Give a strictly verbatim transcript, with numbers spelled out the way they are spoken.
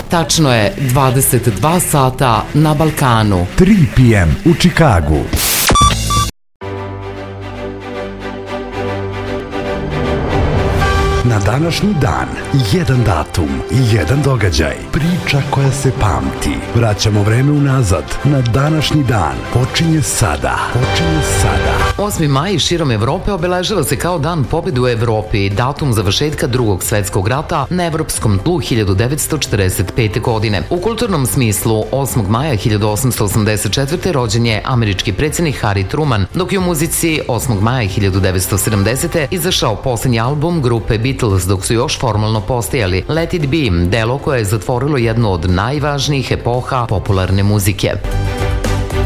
Tačno je dvadeset dva sata na Balkanu. tri p m u Čikagu. Na današnji dan, jedan datum, jedan događaj, priča koja se pamti. Vraćamo vreme unazad, na današnji dan. Počinje sada. Počinje sada. osmi maj širom Evrope obeležava se kao dan pobjede u Evropi, datum završetka drugog svetskog rata na evropskom tlu hiljadu devetsto četrdeset pete. godine. U kulturnom smislu, osmog maja hiljadu osamsto osamdeset četvrte. rođen je američki predsjednik Harry Truman, dok je u muzici osmog maja hiljadu devetsto sedamdesete. izašao posljednji album grupe Beatles dok su još formalno postojali. Let It Be, delo koje je zatvorilo jednu od najvažnijih epoha popularne muzike.